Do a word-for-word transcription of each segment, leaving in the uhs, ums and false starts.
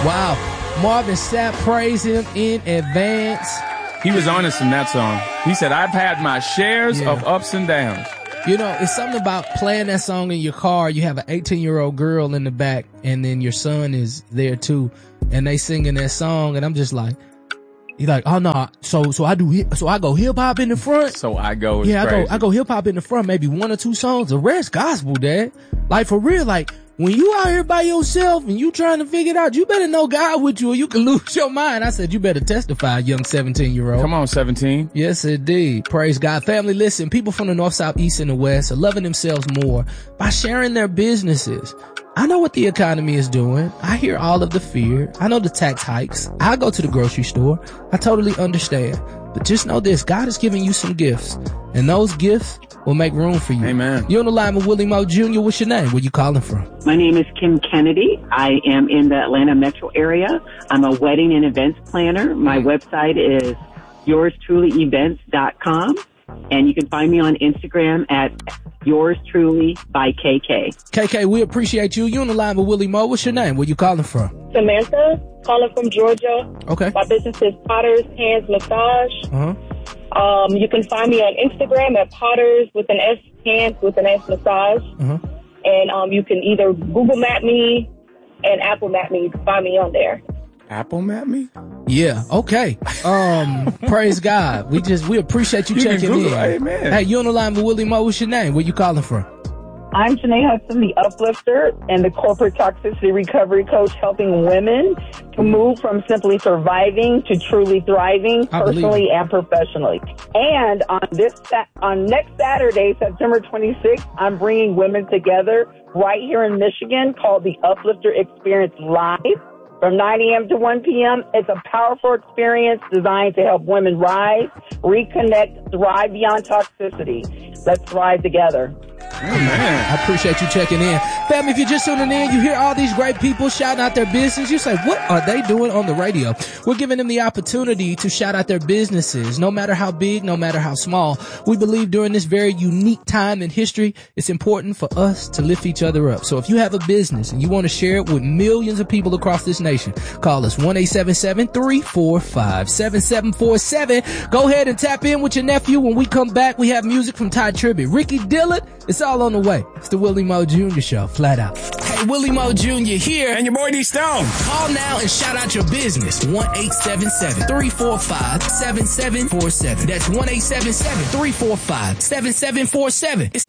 Wow. Marvin Sapp praised him in advance. He was honest in that song. He said, I've had my shares yeah. of ups and downs. You know, it's something about playing that song in your car. You have an eighteen-year-old girl in the back, and then your son is there too, and they singing that song, and I'm just like, he's like, oh no, so so I do, so I go hip hop in the front. So I go, yeah, crazy. I go, I go hip hop in the front, maybe one or two songs. The rest gospel, Dad. Like for real, like. When you out here by yourself and you trying to figure it out, you better know God with you or you can lose your mind. I said, you better testify, young seventeen-year-old. Come on, seventeen. Yes, indeed. Praise God. Family, listen, people from the north, south, east, and the west are loving themselves more by sharing their businesses. I know what the economy is doing. I hear all of the fear. I know the tax hikes. I go to the grocery store. I totally understand. But just know this, God is giving you some gifts, and those gifts will make room for you. Amen. You're on the line with Willie Moe Junior What's your name? Where you calling from? My name is Kim Kennedy. I am in the Atlanta metro area. I'm a wedding and events planner. My mm. website is yours truly events dot com. And you can find me on Instagram at yours truly by K K. K K, we appreciate you. You're on the line with Willie Moe. What's your name? Where you calling from? Samantha, calling from Georgia. Okay. My business is Potter's Hands Massage. Uh-huh. Um, you can find me on Instagram at Potters with an S, Hands with an S Massage. Uh-huh. And um, you can either Google Map me and Apple Map me. You can find me on there. Apple Map me? Yeah, okay. Um, praise God. We just, we appreciate you, you checking in. Amen. Hey, you on the line with Willie Moe. What's your name? Where you calling from? I'm Janae Hudson, the Uplifter and the Corporate Toxicity Recovery Coach, helping women to move from simply surviving to truly thriving, personally and professionally. And on this, on next Saturday, September twenty-sixth, I'm bringing women together right here in Michigan called the Uplifter Experience Live. From nine a.m. to one p.m., it's a powerful experience designed to help women rise, reconnect, thrive beyond toxicity. Let's thrive together. Oh, man. I appreciate you checking in. Family, if you're just tuning in, you hear all these great people shouting out their business. You say, what are they doing on the radio? We're giving them the opportunity to shout out their businesses, no matter how big, no matter how small. We believe during this very unique time in history, it's important for us to lift each other up. So if you have a business and you want to share it with millions of people across this nation, call us one eight seven seven, three four five, seven seven four seven. Go ahead and tap in with your nephew. When we come back, we have music from Ty Tribbett, Ricky Dillard. It's all on the way. It's the Willie Moe Junior Show, flat out. Hey, Willie Moe Junior here. And your boy D Stone. Call now and shout out your business. one eight seven seven, three four five, seven seven four seven. That's one eight seven seven, three four five, seven seven four seven. It's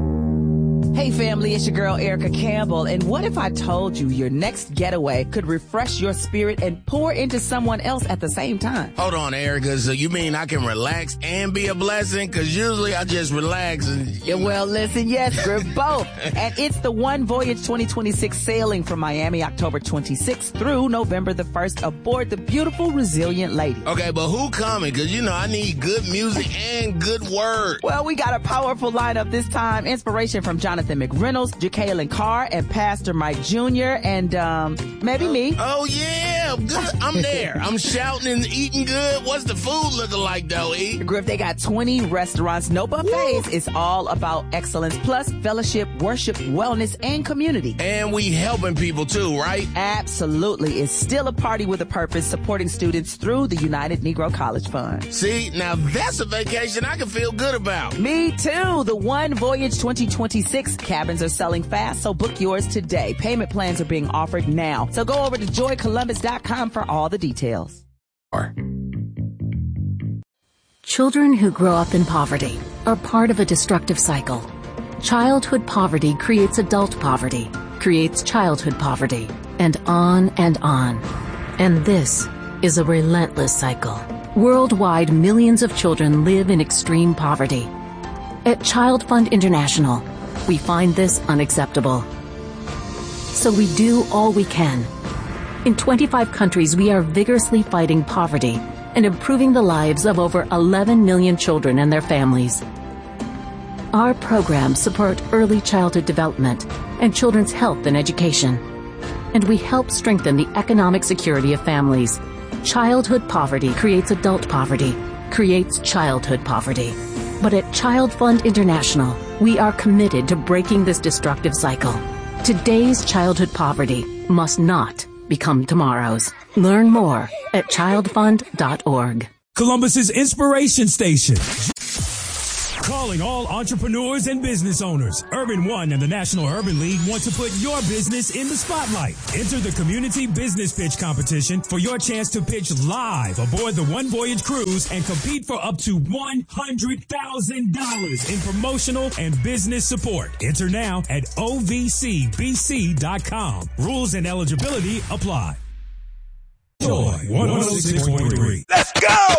Hey family, it's your girl Erica Campbell, and what if I told you your next getaway could refresh your spirit and pour into someone else at the same time? Hold on, Erica, so you mean I can relax and be a blessing? Because usually I just relax and... Yeah, well, listen, yes, we're both. And it's the One Voyage twenty twenty-six sailing from Miami October twenty-sixth through November the first aboard the beautiful Resilient Lady. Okay, but who coming? Because, you know, I need good music and good word. Well, we got a powerful lineup this time. Inspiration from Jonathan McReynolds, Jacqueline Carr, and Pastor Mike Junior, and um, maybe me. Oh, yeah, good. I'm there. I'm shouting and eating good. What's the food looking like, though, E? Griff, they got twenty restaurants, no buffets. Woo. It's all about excellence, plus fellowship, worship, wellness, and community. And we helping people, too, right? Absolutely. It's still a party with a purpose, supporting students through the United Negro College Fund. See, now that's a vacation I can feel good about. Me, too. The One Voyage twenty twenty-six cabins are selling fast, so book yours today. Payment plans are being offered now. So go over to joy columbus dot com for all the details. Children who grow up in poverty are part of a destructive cycle. Childhood poverty creates adult poverty, creates childhood poverty, and on and on. And this is a relentless cycle. Worldwide, millions of children live in extreme poverty. At Child Fund International, we find this unacceptable. So we do all we can. In twenty-five countries, we are vigorously fighting poverty and improving the lives of over eleven million children and their families. Our programs support early childhood development and children's health and education. And we help strengthen the economic security of families. Childhood poverty creates adult poverty, creates childhood poverty. But at Child Fund International, we are committed to breaking this destructive cycle. Today's childhood poverty must not become tomorrow's. Learn more at child fund dot org. Columbus's Inspiration Station. Calling all entrepreneurs and business owners. Urban One and the National Urban League want to put your business in the spotlight. Enter the Community Business Pitch Competition for your chance to pitch live aboard the One Voyage cruise and compete for up to one hundred thousand dollars in promotional and business support. Enter now at O V C B C dot com. Rules and eligibility apply. Joy one oh six point three. Let's